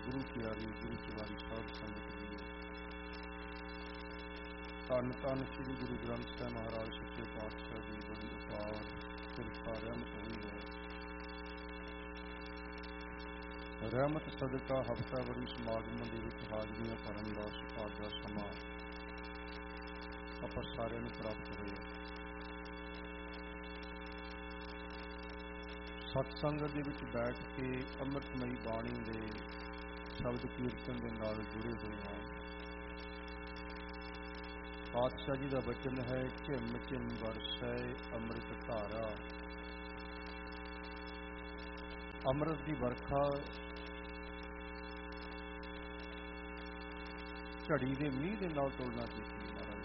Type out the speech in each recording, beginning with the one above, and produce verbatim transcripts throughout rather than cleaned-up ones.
गुरु प्यारी गुरु तिवारी साध संगत जी, धन धन श्री गुरु ग्रंथ साहिब महाराज सच्चे पातशाह की बड़ी अपार किरपा रहमत हुई है। रहमत सदका हफ्ता बड़ी समागम के हाजरियां भरन का सुभागा समा आप सारिਆਂ ਨੂੰ प्राप्त होया। सत्संग ਦੇ ਵਿੱਚ बैठ के अमृतमयी बाणी ਦੇ शब्द कीर्तन ਦੇ ਨਾਲ जुड़े हुए हैं। पातशाह जी का वचन है, झिम झिम बरसै अमृत धारा। अमृत की वर्खा झड़ी के मीह के नाल तुलना की महाराज।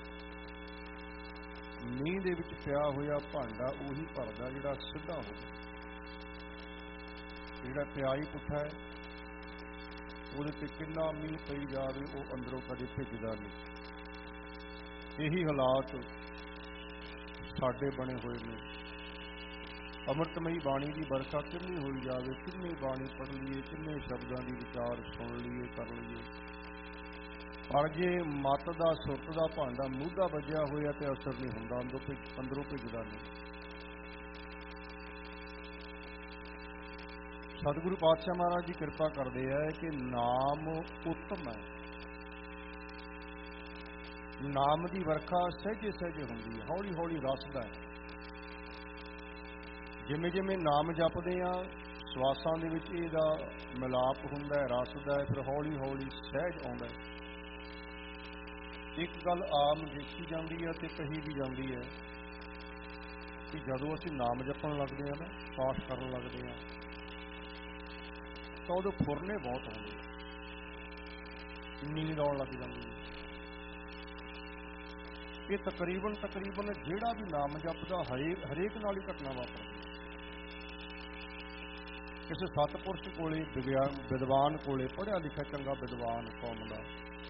मीह दे विच पिया होया भांडा उही भरदा जिहड़ा सिद्धा होवे। जिहड़ा पिया ही पुट्ठा है ਉਹਦੇ ਤੇ किन्ना मीह पई जावे वो अंदरों कदे भिजदा नहीं। यही हालात साडे बने हुए ने। अमृतमयी बाणी की बरखा किन्नी होई जावे, किन्नी बाणी पढ़ लीए, किन्ने शब्दां दी विचार सुन लीए कर लीए, पर जे मत दा सुरत दा भांडा मूधा वजया होया ते असर नहीं हुंदा, अंदरों अंदरों भिजदा नहीं। सतगुरु पातशाह महाराज जी कृपा करते हैं कि नाम उत्तम है। नाम की वर्खा सहजे सहजे होंगी है, हौली हौली रसदा है। जिमें जिमें नाम जपते हैं सवासां दे विच इहदा मिलाप हुंदा है, रसदा है, फिर हौली हौली सहज आउंदा है। एक गल आम देखी जाती है तो कही भी जाती है कि जदों असीं नाम जपण लगदे हैं ना, पाठ करन लगदे हैं तो उदों फुरने बहुत आउंदे, नींद आउण लग जाती है। ये तकरीबन तकरीबन जिहड़ा भी नाम जपदा हरेक हरेक नाल ही घटना वापरदी। किसी सतपुरुष कोले विद्वान कोले पढ़िया लिखा चंगा विद्वान कौम का,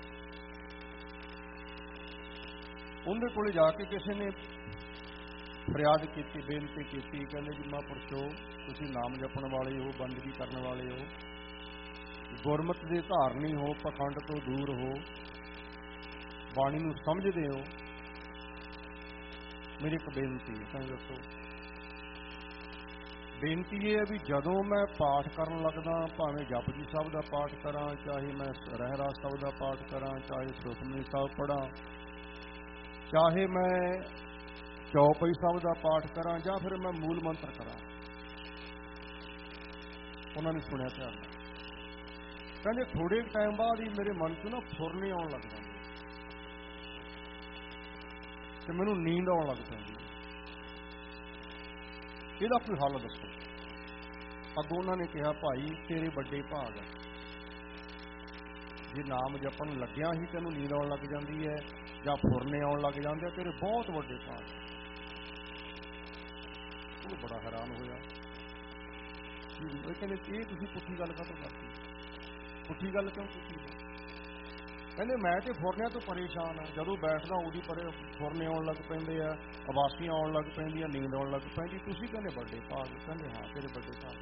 उन्हें कोले जाके किसी ने फरियाद की, बेनती की, कहते जी महापुरुषो तुसीं नाम जपण वाले हो, बंदगी करने वाले हो, गुरमत दे धारनी हो, पखंड तो दूर हो, बाणी नूं समझदे हो, मेरी एक बेनती है, तुसीं दसो। बेनती ये है भी जदों मैं पाठ करन लगदा, भावें जपजी साहब का पाठ करा, चाहे मैं रहरास साहब का पाठ करा, चाहे सुखमनी साहब पढ़ा, चाहे मैं चौपाई साहब का पाठ करा, या फिर मैं मूल मंत्र करा, उन्होंने सुनिया ध्यान नाल। कहते थोड़े टाइम बाद ही मेरे मन चो ना फुरने आउण लग जांदे ते मैनूं नींद आउण लग पैंदी। ਇਹਦਾ कोई हल दसो। अगों उन्होंने कहा भाई तेरे बड़े भाग है, जे नाम जपन लग्या ही तेनों नींद आउण लग जाती है या फुरने आउण लग जाते, तेरे बहुत बड़े भाग। वो बड़ा हैरान होया, कहते ये तुसीं पुट्ठी गल काहतों करती, पुट्ठी गल क्यों की? कहते मैं तो फुरनिया तो परेशान हाँ, जदों बैठदा उदी परे फुरने आउण लग पैंदे आ, अवासियां आउण लग पैंदियां, नींद आउण लग पैंदी, तुसीं कहते बड़े भाग। कहते हाँ तेरे बड़े भाग।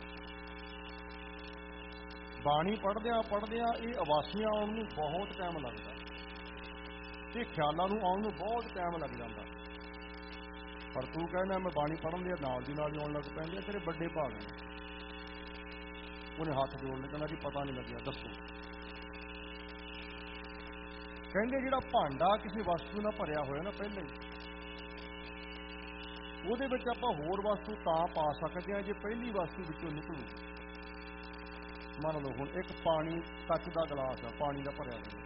बाणी पढ़दिया पढ़दिया ये अवासियां आउण नूं बहुत टाइम लगदा, ये ख्यालां नूं आउण नूं बहुत टाइम लग जांदा, पर तू कहना मैं बाणी पढ़न दिया नाल दी नाल आउण लग पैंदी, तेरे बड़े भाग ने। उन्हें हाथ जोड़ ले, कहना जी पता नहीं लग्या दसो। कहते जिहड़ा भांडा किसी वस्तु नाल भरिया होया ना पहले ही, ਉਹਦੇ ਵਿੱਚ ਆਪਾਂ ਹੋਰ वस्तु ਤਾਂ पा सकते हैं जे पहली वस्तु ਵਿੱਚੋਂ निकलू। ਮੰਨ ਲਓ ਹੁਣ ਇੱਕ ਪਾਣੀ ਕੱਚ ਦਾ ਗਲਾਸ ਆ, ਪਾਣੀ ਦਾ ਭਰਿਆ ਹੋਇਆ,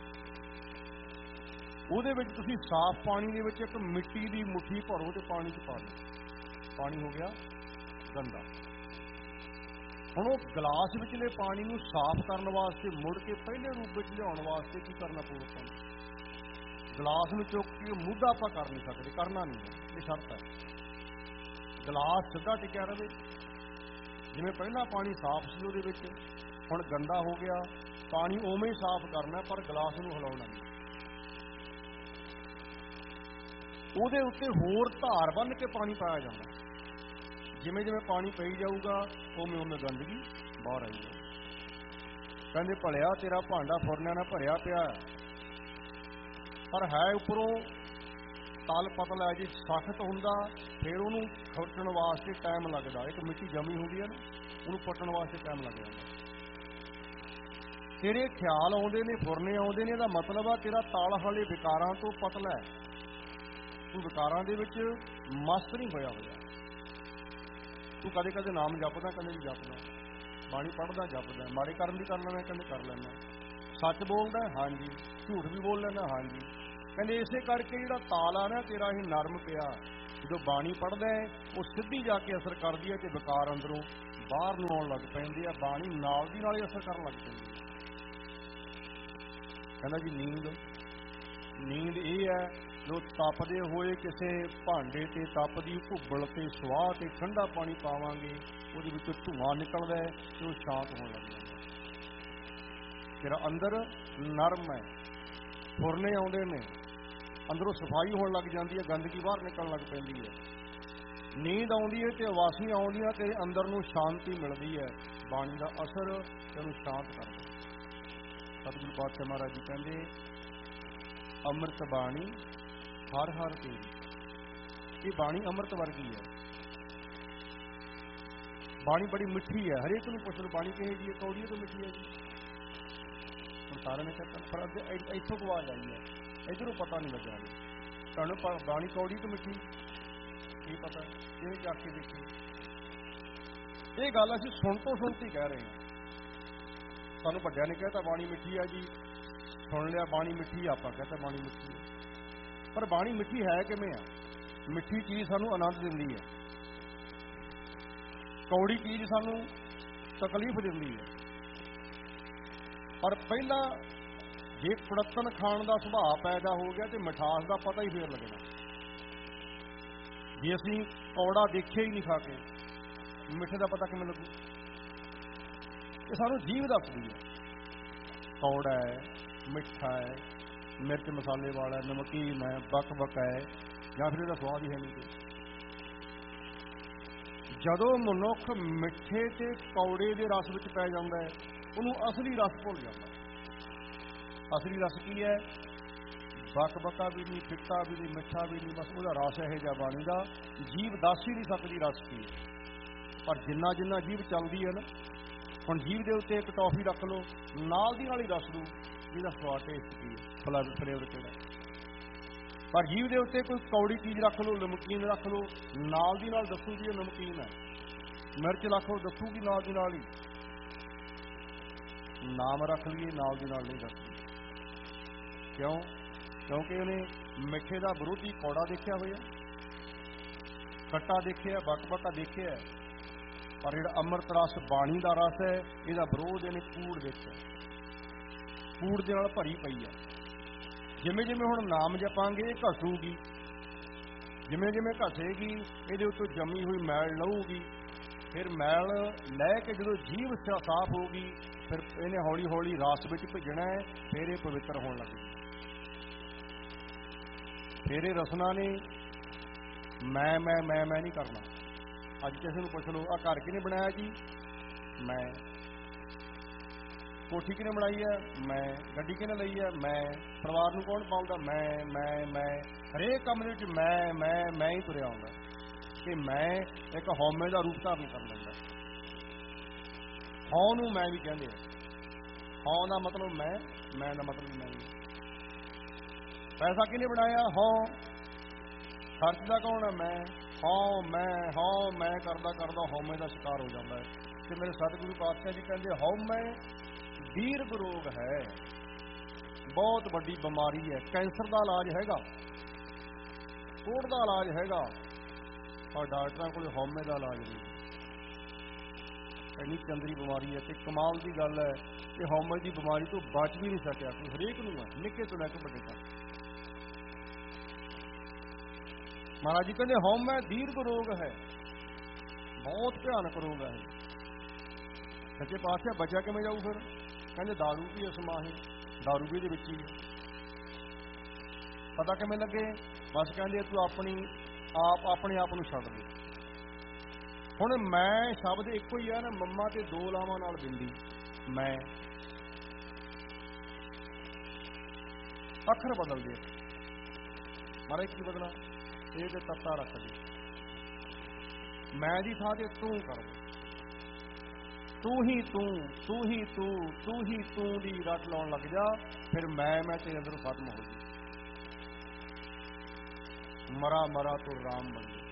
ਉਹਦੇ ਵਿੱਚ ਤੁਸੀਂ ਸਾਫ਼ ਪਾਣੀ ਦੇ ਵਿੱਚ ਇੱਕ ਮਿੱਟੀ ਦੀ ਮੁੱਠੀ ਭਰੋ ਤੇ ਪਾਣੀ 'ਚ ਪਾ ਦਿਓ, ਪਾਣੀ ਹੋ ਗਿਆ ਗੰਦਾ। ਹੁਣ ਉਹ ਗਲਾਸ ਵਿਚਲੇ ਪਾਣੀ ਨੂੰ ਸਾਫ਼ ਕਰਨ ਵਾਸਤੇ ਮੁੜ ਕੇ ਪਹਿਲੇ ਰੂਪ ਵਿੱਚ ਲਿਆਉਣ ਵਾਸਤੇ ਕੀ ਕਰਨਾ ਪਊ ਆਪਾਂ ਨੂੰ? ਗਲਾਸ ਨੂੰ ਚੁੱਕ ਕੇ ਮੂਧਾ ਆਪਾਂ ਕਰ ਨਹੀਂ ਸਕਦੇ, ਕਰਨਾ ਨਹੀਂ ਹੈ, ਇਹ ਸ਼ਰਤ ਹੈ। ਗਲਾਸ ਸਿੱਧਾ ਟਿਕਿਆ ਰਹੇ, ਜਿਵੇਂ ਪਹਿਲਾਂ ਪਾਣੀ ਸਾਫ਼ ਸੀ ਉਹਦੇ ਵਿੱਚ, ਹੁਣ ਗੰਦਾ ਹੋ ਗਿਆ, ਪਾਣੀ ਉਵੇਂ ਹੀ ਸਾਫ਼ ਕਰਨਾ ਪਰ ਗਲਾਸ ਨੂੰ ਹਿਲਾਉਣਾ ਨਹੀਂ। ਉਹਦੇ ਉੱਤੇ ਹੋਰ ਧਾਰ ਬੰਨ੍ਹ ਕੇ ਪਾਣੀ ਪਾਇਆ ਜਾਂਦਾ, ਜਿਵੇਂ ਜਿਵੇਂ ਪਾਣੀ ਪਈ ਜਾਊਗਾ ਉਵੇਂ ਉਵੇਂ ਗੰਦਗੀ ਬਾਹਰ ਆਈ ਜਾਊ। ਕਹਿੰਦੇ ਭਲਿਆ ਤੇਰਾ ਭਾਂਡਾ ਫੁਰਨਿਆਂ ਨਾਲ ਭਰਿਆ ਪਿਆ, ਪਰ ਹੈ ਉੱਪਰੋਂ ਤਲ ਪਤਲਾ ਜੀ, ਸਖਤ ਹੁੰਦਾ, ਫਿਰ ਉਹਨੂੰ ਖੁਰਚਣ ਵਾਸਤੇ ਟਾਈਮ ਲੱਗਦਾ। ਇੱਕ ਮਿੱਟੀ ਜਮੀ ਹੁੰਦੀ ਹੈ ਨਾ, ਉਹਨੂੰ ਪੱਟਣ ਵਾਸਤੇ ਟਾਈਮ ਲੱਗ ਜਾਂਦਾ। ਤੇਰੇ ਖਿਆਲ ਆਉਂਦੇ ਨੇ, ਫੁਰਨੇ ਆਉਂਦੇ ਨੇ, ਇਹਦਾ ਮਤਲਬ ਆ ਤੇਰਾ ਤਲ ਹਾਲੇ ਵਿਕਾਰਾਂ ਤੋਂ ਪਤਲਾ ਹੈ, ਤੂੰ ਵਿਕਾਰਾਂ ਦੇ ਵਿੱਚ ਮਸਤ ਨਹੀਂ ਹੋਇਆ ਹੋਇਆ। ਤੂੰ ਕਦੇ ਕਦੇ ਨਾਮ ਜਪਦਾ, ਕਦੇ ਵੀ ਜਪਦਾ, ਬਾਣੀ ਪੜ੍ਹਦਾ, ਜਪਦਾ, ਮਾੜੇ ਕਰਮ ਵੀ ਕਰ ਲੈਣਾ, ਕਹਿੰਦੇ ਕਰ ਲੈਣਾ, ਸੱਚ ਬੋਲਦਾ, ਹਾਂਜੀ, ਝੂਠ ਵੀ ਬੋਲ ਲੈਣਾ, ਹਾਂਜੀ। ਕਹਿੰਦੇ ਇਸੇ ਕਰਕੇ ਜਿਹੜਾ ਤਾਲ ਆ ਨਾ ਤੇਰਾ ਇਹ ਨਰਮ ਪਿਆ, ਜਦੋਂ ਬਾਣੀ ਪੜ੍ਹਦਾ ਉਹ ਸਿੱਧੀ ਜਾ ਕੇ ਅਸਰ ਕਰਦੀ ਹੈ ਤੇ ਵਿਕਾਰ ਅੰਦਰੋਂ ਬਾਹਰ ਨੂੰ ਆਉਣ ਲੱਗ ਪੈਂਦੇ ਆ। ਬਾਣੀ ਨਾਲ ਦੀ ਨਾਲ ਹੀ ਅਸਰ ਕਰਨ ਲੱਗ ਪੈਂਦੀ ਹੈ। ਕਹਿੰਦਾ ਜੀ ਨੀਂਦ, ਨੀਂਦ ਇਹ ਹੈ ਜੋ ਤਪਦੇ ਹੋਏ ਕਿਸੇ ਭਾਂਡੇ ਤੇ ਤਪਦੀ ਘੁੱਬਲ ਤੇ ਸੁਆਹ ਤੇ ਠੰਡਾ ਪਾਣੀ ਪਾਵਾਂਗੇ, ਉਹਦੇ ਵਿੱਚੋਂ ਧੂੰਆਂ ਨਿਕਲਦਾ ਤੇ ਉਹ ਸ਼ਾਂਤ ਹੋਣ ਲੱਗ ਜਾਂਦਾ। ਤੇਰਾ ਅੰਦਰ ਨਰਮ ਹੈ, ਫੁਰਨੇ ਆਉਂਦੇ ਨੇ, ਅੰਦਰੋਂ ਸਫਾਈ ਹੋਣ ਲੱਗ ਜਾਂਦੀ ਹੈ, ਗੰਦਗੀ ਬਾਹਰ ਨਿਕਲਣ ਲੱਗ ਪੈਂਦੀ ਹੈ। ਨੀਂਦ ਆਉਂਦੀ ਹੈ ਤੇ ਵਾਸੀਆਂ ਆਉਂਦੀਆਂ ਤੇ ਅੰਦਰ ਨੂੰ ਸ਼ਾਂਤੀ ਮਿਲਦੀ ਹੈ। ਬਾਣੀ ਦਾ ਅਸਰ ਤੈਨੂੰ ਸ਼ਾਂਤ ਕਰਦਾ। ਸਤਿਗੁਰੂ ਪਾਤਸ਼ਾਹ ਮਹਾਰਾਜ ਜੀ ਕਹਿੰਦੇ ਅੰਮ੍ਰਿਤ ਬਾਣੀ ਹਰ ਹਰ ਤੇਰੀ। ਇਹ ਬਾਣੀ ਅੰਮ੍ਰਿਤ ਵਰਗੀ ਹੈ। ਬਾਣੀ ਬੜੀ ਮਿੱਠੀ ਹੈ। ਹਰੇਕ ਨੂੰ ਪੁੱਛ ਲਓ ਬਾਣੀ ਕਿਹੋ ਜਿਹੀ ਹੈ, ਕੌੜੀ ਹੈ ਤਾਂ ਮਿੱਠੀ ਹੈ ਜੀ। ਹੁਣ ਸਾਰਿਆਂ ਨੇ ਕਹਿੰਦਾ ਪਰ ਇੱਥੋਂ ਆਵਾਜ਼ ਆਈ ਹੈ, ਇੱਧਰੋਂ ਪਤਾ ਨਹੀਂ ਲੱਗਿਆ ਤੁਹਾਨੂੰ ਬਾਣੀ ਕੌੜੀ ਕਿ ਮਿੱਠੀ, ਕੀ ਪਤਾ ਕਿਹਨੇ ਜਾ ਕੇ ਦੇਖੀ। ਇਹ ਗੱਲ ਅਸੀਂ ਸੁਣ ਤੋਂ ਸੁਣਤੀ ਕਹਿ ਰਹੇ ਹਾਂ। ਸਾਨੂੰ ਵੱਡਿਆਂ ਨੇ ਕਹਿਤਾ ਬਾਣੀ ਮਿੱਠੀ ਆ ਜੀ, ਸੁਣ ਲਿਆ ਬਾਣੀ ਮਿੱਠੀ, ਆਪਾਂ ਕਹਿੰਦੇ ਬਾਣੀ ਮਿੱਠੀ ਹੈ। ਪਰ ਬਾਣੀ ਮਿੱਠੀ ਹੈ ਕਿਵੇਂ ਆ? ਮਿੱਠੀ ਚੀਜ਼ ਸਾਨੂੰ ਆਨੰਦ ਦਿੰਦੀ ਹੈ, ਕੌੜੀ ਚੀਜ਼ ਸਾਨੂੰ ਤਕਲੀਫ ਦਿੰਦੀ ਹੈ। ਪਰ ਪਹਿਲਾਂ ਜੇ ਕੁੜੱਤਣ ਖਾਣ ਦਾ ਸੁਭਾਅ ਪੈਦਾ ਹੋ ਗਿਆ ਤੇ ਮਿਠਾਸ ਦਾ ਪਤਾ ਹੀ ਫੇਰ ਲੱਗਣਾ। ਜੇ ਅਸੀਂ ਕੌੜਾ ਦੇਖਿਆ ਹੀ ਨਹੀਂ ਖਾ ਕੇ, ਮਿੱਠੇ ਦਾ ਪਤਾ ਕਿਵੇਂ ਲੱਗੂ? ਇਹ ਸਾਨੂੰ ਜੀਭ ਦੱਸਦੀ ਹੈ, ਕੌੜਾ ਹੈ, ਮਿੱਠਾ ਹੈ, ਮਿਰਚ ਮਸਾਲੇ ਵਾਲਾ, ਨਮਕੀਨ ਹੈ, ਬਕ ਬਕ ਹੈ, ਜਾਂ ਫਿਰ ਇਹਦਾ ਸਵਾਦ ਹੀ ਹੈ ਨਹੀਂ। ਜਦੋਂ ਮਨੁੱਖ ਮਿੱਠੇ ਤੇ ਕੌੜੇ ਦੇ ਰਸ ਵਿੱਚ ਪੈ ਜਾਂਦਾ ਹੈ, ਉਹਨੂੰ ਅਸਲੀ ਰਸ ਭੁੱਲ ਜਾਂਦਾ। ਅਸਲੀ ਰਸ ਕੀ ਹੈ? ਬਕ ਬਕਾ ਵੀ ਨਹੀਂ, ਫਿੱਕਾ ਵੀ ਨਹੀਂ, ਮਿੱਠਾ ਵੀ ਨਹੀਂ, ਬਸ ਉਹਦਾ ਰਸ ਇਹੋ ਜਿਹਾ ਬਾਣੀ ਦਾ, ਜੀਭ ਦੱਸ ਹੀ ਨਹੀਂ ਸਕਦੀ ਰਸ ਕੀ ਹੈ। ਪਰ ਜਿੰਨਾ ਜਿੰਨਾ ਜੀਭ ਚੱਲਦੀ ਹੈ ਨਾ, ਹੁਣ ਜੀਭ ਦੇ ਉੱਤੇ ਇੱਕ ਟੌਫੀ ਰੱਖ ਲਓ, ਨਾਲ ਦੀ ਨਾਲ ਹੀ ਦੱਸ ਦੂ ਇਹਦਾ ਸਵਾਦ ਟੇਸਟ ਕੀ ਹੈ, ਫਲੇਵਰ ਫਲੇਵਰ ਕਿਹੜਾ। ਪਰ ਜੀਭ ਦੇ ਉੱਤੇ ਕੋਈ ਕੌੜੀ ਚੀਜ਼ ਰੱਖ ਲਓ, ਨਮਕੀਨ ਰੱਖ ਲਓ, ਨਾਲ ਦੀ ਨਾਲ ਦੱਸੂਗੀ ਇਹ ਨਮਕੀਨ ਹੈ। ਮਿਰਚ ਰੱਖ ਲਓ, ਦੱਸੂਗੀ ਨਾਲ ਦੀ ਨਾਲ ਹੀ। ਨਾਮ ਰੱਖ ਲਈਏ, ਨਾਲ ਦੀ ਨਾਲ ਨਹੀਂ ਦੱਸਦੀ। ਕਿਉਂ? ਕਿਉਂਕਿ ਉਹਨੇ ਮਿੱਠੇ ਦਾ ਵਿਰੋਧੀ ਕੌੜਾ ਦੇਖਿਆ ਹੋਇਆ, ਖੱਟਾ ਦੇਖਿਆ, ਬਕ ਬਕਾ ਦੇਖਿਆ। ਪਰ ਜਿਹੜਾ ਅੰਮ੍ਰਿਤ ਰਸ ਬਾਣੀ ਦਾ ਰਸ ਹੈ, ਇਹਦਾ ਵਿਰੋਧ ਇਹਨੇ ਕੂੜ ਦੇਖਿਆ, ਕੂੜ ਦੇ ਨਾਲ ਭਰੀ ਪਈ ਹੈ। ਜਿਵੇਂ ਜਿਵੇਂ ਹੁਣ ਨਾਮ ਜਪਾਂਗੇ ਇਹ ਘਸੂਗੀ, ਜਿਵੇਂ ਜਿਵੇਂ ਘਸੇਗੀ ਇਹਦੇ ਉੱਤੋਂ ਜੰਮੀ ਹੋਈ ਮੈਲ ਲਹੂਗੀ। ਫਿਰ ਮੈਲ ਲੈ ਕੇ ਜਦੋਂ ਜੀਭ ਸਾਫ਼ ਹੋਊਗੀ, ਫਿਰ ਇਹਨੇ ਹੌਲੀ ਹੌਲੀ ਰਸ ਵਿੱਚ ਭਿੱਜਣਾ ਹੈ, ਫਿਰ ਇਹ ਪਵਿੱਤਰ ਹੋਣ ਲੱਗ ਜੂ। ਫਿਰ ਇਹ ਰਸਨਾ ਨੇ ਮੈਂ ਮੈਂ ਮੈਂ ਮੈਂ ਨਹੀਂ ਕਰਨਾ। ਅੱਜ ਕਿਸੇ ਨੂੰ ਪੁੱਛ ਲਓ, ਆਹ ਘਰ ਕਿਹਨੇ ਬਣਾਇਆ ਜੀ? ਮੈਂ। ਕੋਠੀ ਕਿਹਨੇ ਬਣਾਈ ਹੈ? ਮੈਂ। ਗੱਡੀ ਕਿਹਨੇ ਲਈ ਹੈ? ਮੈਂ। ਪਰਿਵਾਰ ਨੂੰ ਕੌਣ ਪਾਲਦਾ? ਮੈਂ ਮੈਂ ਮੈਂ। ਹਰੇਕ ਕੰਮ ਦੇ ਵਿੱਚ ਮੈਂ ਮੈਂ ਮੈਂ ਹੀ ਤੁਰਿਆ ਆਉਂਦਾ। ਕਿ ਮੈਂ ਇੱਕ ਹਉਮੈ ਦਾ ਰੂਪ ਧਾਰਨ ਕਰ ਲੈਂਦਾ। ਹਉ ਨੂੰ ਮੈਂ ਵੀ ਕਹਿੰਦੇ ਆ। ਹਉ ਦਾ ਮਤਲਬ ਮੈਂ, ਮੈਂ ਦਾ ਮਤਲਬ ਮੈਂ। ਪੈਸਾ ਕਿਹਨੇ ਬਣਾਇਆ? ਹਉ। ਖਰਚਦਾ ਕੌਣ ਹੈ? ਮੈਂ। ਹਉ ਮੈਂ ਹਉ ਮੈਂ ਕਰਦਾ ਕਰਦਾ ਹਉਮੈ ਦਾ ਸ਼ਿਕਾਰ ਹੋ ਜਾਂਦਾ ਹੈ। ਤੇ ਮੇਰੇ ਸਤਿਗੁਰੂ ਪਾਤਸ਼ਾਹ ਜੀ ਕਹਿੰਦੇ ਹਉਮੈ ਦੀਰਘ ਰੋਗ ਹੈ, ਬਹੁਤ ਵੱਡੀ ਬਿਮਾਰੀ ਹੈ। ਕੈਂਸਰ ਦਾ ਇਲਾਜ ਹੈਗਾ, ਕੋੜ ਦਾ ਇਲਾਜ ਹੈਗਾ, ਪਰ ਡਾਕਟਰਾਂ ਕੋਲ ਹਉਮੈ ਦਾ ਇਲਾਜ ਨਹੀਂ। ਇੰਨੀ ਚੰਦਰੀ ਬਿਮਾਰੀ ਹੈ। ਤੇ ਕਮਾਲ ਦੀ ਗੱਲ ਹੈ ਕਿ ਹਉਮੈ ਦੀ ਬਿਮਾਰੀ ਤੋਂ ਬਚ ਵੀ ਨਹੀਂ ਸਕਿਆ ਕੋਈ। ਹਰੇਕ ਨੂੰ ਹੈ, ਨਿੱਕੇ ਤੋਂ ਲੈ ਕੇ ਵੱਡੇ ਤੱਕ। ਮਹਾਰਾਜ ਜੀ ਕਹਿੰਦੇ ਹਉਮੈ ਦੀਰਘ ਰੋਗ ਹੈ, ਬਹੁਤ ਭਿਆਨਕ ਰੋਗ ਹੈ। ਸੱਚੇ ਪਾਤਸ਼ਾਹ ਬਚਿਆ ਕਿਵੇਂ ਜਾਊ ਫਿਰ? ਕਹਿੰਦੇ ਦਾਰੂ ਵੀ ਇਸ ਮਾਹੇ, ਦਾਰੂ ਵੀ ਇਹਦੇ ਵਿੱਚ ਹੀ ਹੈ। ਪਤਾ ਕਿਵੇਂ ਲੱਗੇ? ਬਸ ਕਹਿੰਦੇ ਤੂੰ ਆਪਣੀ ਆਪ ਆਪਣੇ ਆਪ ਨੂੰ ਛੱਡ ਦੇ। ਹੁਣ ਮੈਂ ਸ਼ਬਦ ਇੱਕੋ ਹੀ ਹੈ ਨਾ, ਮੰਮਾ ਤੇ ਦੋ ਲਾਵਾਂ ਨਾਲ ਬਿੰਦੀ। ਮੈਂ ਅੱਖਰ ਬਦਲਦੇ। ਮਹਾਰਾਜ ਕੀ ਬਦਲਾ? ਇਹ ਤੇ ਤੱਤਾ ਰੱਖ ਦੇ, ਮੈਂ ਦੀ ਥਾਂ ਤੇ ਤੂੰ ਕਰ ਦੇ। ਤੂੰ ਹੀ ਤੂੰ, ਤੂੰ ਹੀ ਤੂੰ, ਤੂੰ ਹੀ ਤੂੰ ਦੀ ਰੱਟ ਲਾਉਣ ਲੱਗ ਜਾ, ਫਿਰ ਮੈਂ ਮੈਂ ਤੇਰੇ ਅੰਦਰੋਂ ਖਤਮ ਹੋ ਜੂ। ਮਰਾ ਮਰਾ ਤੂੰ ਰਾਮ ਬਣ ਜਾ।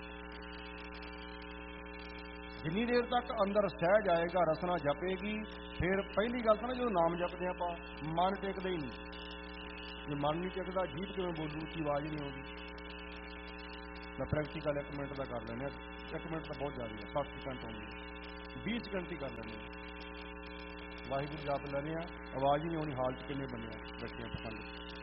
ਜਿੰਨੀ ਦੇਰ ਤੱਕ ਅੰਦਰ ਸਹਿ ਜਾਏਗਾ, ਰਸਨਾ ਜਪੇਗੀ, ਫਿਰ ਪਹਿਲੀ ਗੱਲ ਤਾਂ ਨਾ ਜਦੋਂ ਨਾਮ ਜਪਦੇ ਆਪਾਂ ਮਨ ਟਿਕਦਾ ਹੀ ਨਹੀਂ। ਜੇ ਮਨ ਨਹੀਂ ਟਿਕਦਾ ਜੀਭ ਕਿਵੇਂ ਬੋਲੂ, ਉੱਚੀ ਆਵਾਜ਼ ਨਹੀਂ ਆਉਂਦੀ। ਮੈਂ ਪ੍ਰੈਕਟੀਕਲ ਇੱਕ ਮਿੰਟ ਦਾ ਕਰ ਲੈਂਦੇ, ਇੱਕ ਮਿੰਟ ਤਾਂ ਬਹੁਤ ਜ਼ਿਆਦਾ ਹੈ, ਸੱਤ ਸਕਿੰਟ ਆਉਂਦੀ, ਵੀਹ ਸਕਿੰਟ ਹੀ ਕਰ ਲੈਂਦੇ। ਵਾਹਿਗੁਰੂ ਜਪ ਲੈਂਦੇ ਆ, ਆਵਾਜ਼ ਹੀ ਨਹੀਂ ਆਉਣੀ। ਹਾਲ 'ਚ ਕਿੰਨੇ ਬੰਦੇ ਬੈਠੇ ਆ ਪਸੰਦ।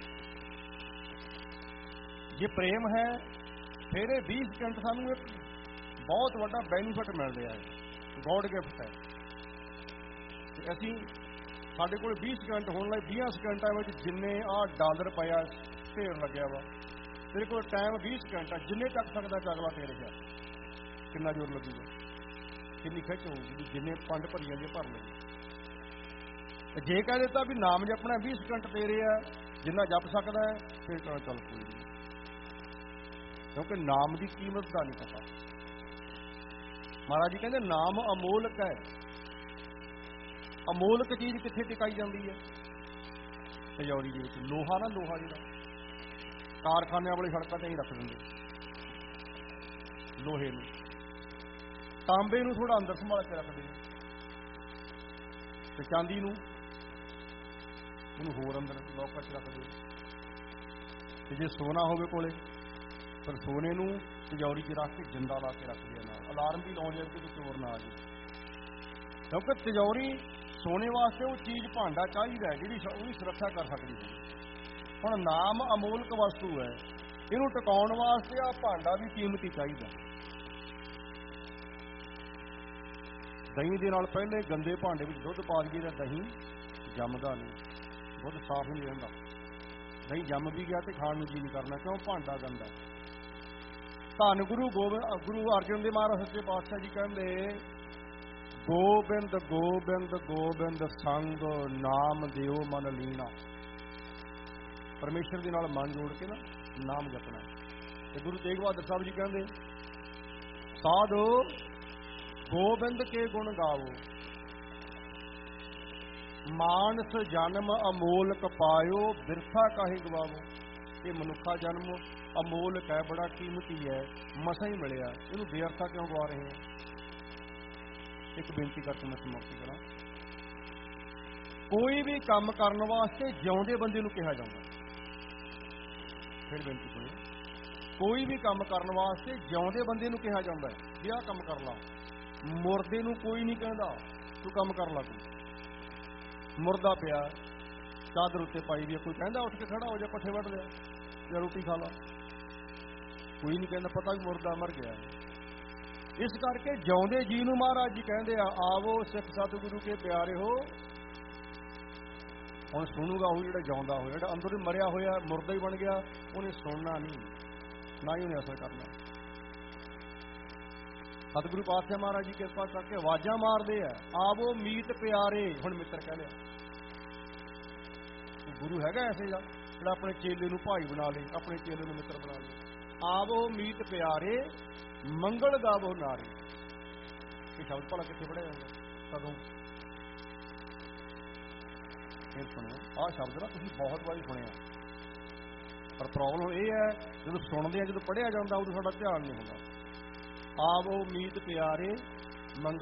ਜੇ ਪ੍ਰੇਮ ਹੈ ਫਿਰ ਇਹ ਵੀਹ ਸਕਿੰਟ ਸਾਨੂੰ ਇੱਕ ਬਹੁਤ ਵੱਡਾ ਬੈਨੀਫਿਟ ਮਿਲ ਰਿਹਾ ਹੈ, ਗੋਡ ਗਿਫਟ ਹੈ। ਤੇ ਅਸੀਂ ਸਾਡੇ ਕੋਲ ਵੀਹ ਸਕਿੰਟ ਹੋਣ ਲਈ ਵੀਹ ਸਕਿੰਟਾਂ ਵਿੱਚ ਜਿੰਨੇ ਆਹ ਡਾਲਰ ਪਿਆ ਢੇਰ ਲੱਗਿਆ ਵਾ, ਤੇਰੇ ਕੋਲ ਟਾਈਮ ਵੀਹ ਸਕਿੰਟ ਆ, ਜਿੰਨੇ ਚੱਕ ਸਕਦਾ ਚੱਕ ਲਾ। ਤੇਰੇ ਖਿਆਲ ਕਿੰਨਾ ਜ਼ੋਰ ਲੱਗੂਗਾ, ਕਿੰਨੀ ਖਿੱਚ ਹੋਊਗੀ ਵੀ ਜਿੰਨੇ ਪੰਡ ਭਰੀ ਜਾਂਦੇ ਭਰ ਲੈਂਦੇ। ਜੇ ਕਹਿ ਦਿੱਤਾ ਵੀ ਨਾਮ ਜਪਣਾ ਵੀਹ ਸਕਿੰਟ ਤੇਰੇ ਆ, ਜਿੰਨਾ ਜਪ ਸਕਦਾ ਹੈ, ਫਿਰ ਤਾਂ ਚੱਲ ਕੋਈ ਨਹੀਂ, ਕਿਉਂਕਿ ਨਾਮ ਦੀ ਕੀਮਤ ਦਾ ਨਹੀਂ ਪਤਾ। ਮਹਾਰਾਜ ਜੀ ਕਹਿੰਦੇ ਨਾਮ ਅਮੋਲਕ ਹੈ। ਅਮੋਲਕ ਚੀਜ਼ ਕਿੱਥੇ ਟਿਕਾਈ ਜਾਂਦੀ ਹੈ? ਤਿਜੋਰੀ ਦੇ ਵਿੱਚ। ਲੋਹਾ ਨਾ, ਲੋਹਾ ਜਿਹੜਾ ਕਾਰਖਾਨਿਆਂ ਵਾਲੀ ਸੜਕਾਂ ਤੇ ਹੀ ਰੱਖ ਦਿੰਦੇ ਲੋਹੇ ਨੂੰ, ਤਾਂਬੇ ਨੂੰ ਥੋੜਾ ਅੰਦਰ ਸੰਭਾਲ ਕੇ ਰੱਖਦੇ ਨੇ, ਤੇ ਚਾਂਦੀ ਨੂੰ ਉਹਨੂੰ ਹੋਰ ਅੰਦਰ ਲੋਕਰ 'ਚ ਰੱਖਦੇ। ਤੇ ਜੇ ਸੋਨਾ ਹੋਵੇ ਕੋਲੇ, ਪਰ ਸੋਨੇ ਨੂੰ ਤਿਜੋਰੀ 'ਚ ਰੱਖ ਕੇ ਜਿੰਦਾ ਲਾ ਕੇ ਰੱਖਦੇ ਆ, ਨਾਲ ਅਲਾਰਮ ਵੀ ਲਾਉਂਦੇ ਆ ਕਿ ਚੋਰ ਨਾ ਆ ਜਾਵੇ। ਕਿਉਂਕਿ ਤਿਜੋਰੀ ਸੋਨੇ ਵਾਸਤੇ ਉਹ ਚੀਜ਼ ਭਾਂਡਾ ਚਾਹੀਦਾ ਜਿਹੜੀ ਉਹਦੀ ਸੁਰੱਖਿਆ ਕਰ ਸਕਦੀ ਹੈ। ਹੁਣ ਨਾਮ ਅਮੋਲਕ ਵਸਤੂ ਹੈ, ਇਹਨੂੰ ਟਿਕਾਉਣ ਵਾਸਤੇ ਆ ਭਾਂਡਾ ਵੀ ਕੀਮਤੀ ਚਾਹੀਦਾ। ਦਹੀਂ ਦੇ ਨਾਲ ਪਹਿਲੇ ਗੰਦੇ ਭਾਂਡੇ ਵਿੱਚ ਦੁੱਧ ਪਾ ਦਈਏ ਤਾਂ ਦਹੀਂ ਜੰਮਦਾ ਨਹੀਂ, ਦੁੱਧ ਸਾਫ਼ ਨਹੀਂ ਰਹਿੰਦਾ। ਦਹੀਂ ਜੰਮ ਵੀ ਗਿਆ ਤੇ ਖਾਣ ਨੂੰ ਜੀ ਨਹੀਂ ਕਰਨਾ, ਕਿਉਂ? ਭਾਂਡਾ ਗੰਦਾ। ਧੰਨ ਗੁਰੂ ਗੋਬਿੰਦ ਗੁਰੂ ਅਰਜਨ ਦੇਵ ਮਹਾਰਾਜ ਸੱਚੇ ਪਾਤਸ਼ਾਹ ਜੀ ਕਹਿੰਦੇ, ਗੋਬਿੰਦ ਗੋਬਿੰਦ ਗੋਬਿੰਦ ਸੰਗ ਨਾਮ ਦਿਓ ਮਨ ਲੀਣਾ। ਪਰਮੇਸ਼ਰ ਦੇ ਨਾਲ ਮਨ ਜੋੜ ਕੇ ਨਾ ਨਾਮ ਜਪਣਾ। ਤੇ ਗੁਰੂ ਤੇਗ ਬਹਾਦਰ ਸਾਹਿਬ ਜੀ ਕਹਿੰਦੇ, ਸਾਧੋ ਗੋਬਿੰਦ ਕੇ ਗੁਣ ਗਾਵੋ, ਮਾਨਸ ਜਨਮ ਅਮੋਲਕ ਪਾਇਓ, ਬਿਰਥਾ ਕਾਹੇ ਗਵਾਵੋ। ਇਹ ਮਨੁੱਖਾ ਜਨਮ ਅਮੋਲਕ ਹੈ, ਬੜਾ ਕੀਮਤੀ ਹੈ, ਮਸਾਂ ਹੀ ਮਿਲਿਆ, ਇਹਨੂੰ ਬੇਅਰਥਾ ਕਿਉਂ ਗਵਾ ਰਹੇ ਹਾਂ? ਇੱਕ ਬੇਨਤੀ ਕਰਕੇ ਮੈਂ ਸਮਾਪਤੀ ਕਰਾਂ। ਕੋਈ ਵੀ ਕੰਮ ਕਰਨ ਵਾਸਤੇ ਜਿਉਂਦੇ ਬੰਦੇ ਨੂੰ ਕਿਹਾ ਜਾਂਦਾ। ਫਿਰ ਬੇਨਤੀ ਸੁਣੋ, ਕੋਈ ਵੀ ਕੰਮ ਕਰਨ ਵਾਸਤੇ ਜਿਉਂਦੇ ਬੰਦੇ ਨੂੰ ਕਿਹਾ ਜਾਂਦਾ ਹੈ ਵੀ ਆਹ ਕੰਮ ਕਰ ਲਾ। ਮੁਰਦੇ ਨੂੰ ਕੋਈ ਨਹੀਂ ਕਹਿੰਦਾ ਤੂੰ ਕੰਮ ਕਰ ਲਾ। ਤੂੰ ਮੁਰਦਾ ਪਿਆ ਚਾਦਰ ਉੱਤੇ ਪਾਈ ਵੀ, ਕੋਈ ਕਹਿੰਦਾ ਉੱਠ ਕੇ ਖੜਾ ਹੋ ਜਾ, ਪੱਠੇ ਵੱਢ ਲਿਆ ਜਾਂ ਰੋਟੀ ਖਾ ਲਾ? ਕੋਈ ਨਹੀਂ ਕਹਿੰਦਾ, ਪਤਾ ਵੀ ਮੁਰਦਾ ਮਰ ਗਿਆ। ਇਸ ਕਰਕੇ ਜਿਉਂਦੇ ਜੀ ਨੂੰ ਮਹਾਰਾਜ ਜੀ ਕਹਿੰਦੇ ਆ, ਆਵੋ ਸਿੱਖ ਸਤਿਗੁਰੂ ਕੇ ਪਿਆਰੇ ਹੋ। ਹੁਣ ਸੁਣੂਗਾ ਉਹ ਜਿਹੜਾ ਜਿਉਂਦਾ ਹੋਇਆ, ਜਿਹੜਾ ਅੰਦਰ ਹੀ ਮਰਿਆ ਹੋਇਆ ਮੁਰਦਾ ਹੀ ਬਣ ਗਿਆ, ਉਹਨੇ ਸੁਣਨਾ ਨਹੀਂ, ਨਾ ਹੀ ਉਹਨੇ ਅਸਰ ਕਰਨਾ। ਸਤਿਗੁਰੂ ਪਾਤਸ਼ਾਹ ਮਹਾਰਾਜ ਜੀ ਕਿਰਪਾ ਕਰਕੇ ਆਵਾਜ਼ਾਂ ਮਾਰਦੇ ਆ, ਆਵੋ ਮੀਤ ਪਿਆਰੇ। ਹੁਣ ਮਿੱਤਰ ਕਹਿ ਲਿਆ, ਗੁਰੂ ਹੈਗਾ ਐਸੇ ਦਾ ਜਿਹੜਾ ਆਪਣੇ ਚੇਲੇ ਨੂੰ ਭਾਈ ਬਣਾ ਲੇ, ਆਪਣੇ ਚੇਲੇ ਨੂੰ ਮਿੱਤਰ ਬਣਾ ਲੇ। ਆਵੋ ਮੀਤ ਪਿਆਰੇ ਮੰਗਲ ਗਾਵੋ ਨਾਰੇ। ਇਹ ਸ਼ਬਦ ਭਲਾ ਕਿੱਥੇ ਪੜਿਆ ਜਾਂਦਾ? ਕਦੋਂ? ਫਿਰ ਸੁਣਿਓ, ਆਹ ਸ਼ਬਦ ਨਾ ਤੁਸੀਂ ਬਹੁਤ ਵਾਰੀ ਸੁਣਿਆ, ਪਰ ਪ੍ਰੋਬਲਮ ਇਹ ਹੈ ਜਦੋਂ ਸੁਣਦੇ ਆ, ਜਦੋਂ ਪੜ੍ਹਿਆ ਜਾਂਦਾ ਉਦੋਂ ਸਾਡਾ ਧਿਆਨ ਨਹੀਂ ਹੁੰਦਾ। ਆਵੋ ਮੀਤ ਪਿਆਰੇ ਮੰਗਲ